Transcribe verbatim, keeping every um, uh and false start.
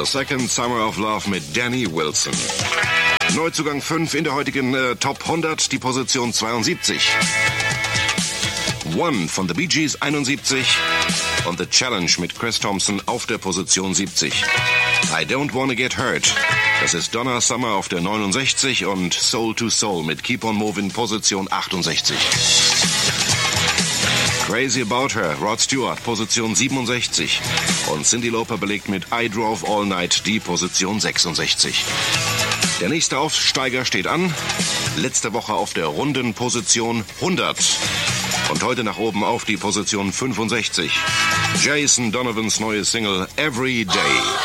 The Second Summer of Love mit Danny Wilson. Neuzugang fünf in der heutigen äh, Top hundert, die Position zweiundsiebzig. One von The Bee Gees einundsiebzig und The Challenge mit Chris Thompson auf der Position siebzig. I Don't Wanna Get Hurt, das ist Donna Summer auf der neunundsechzig und Soul to Soul mit Keep on Moving Position achtundsechzig. Crazy About Her, Rod Stewart, Position siebenundsechzig. Und Cyndi Lauper belegt mit I Drove All Night die Position sechsundsechzig. Der nächste Aufsteiger steht an. Letzte Woche auf der runden Position hundert. Und heute nach oben auf die Position fünfundsechzig. Jason Donovans neue Single Every Day.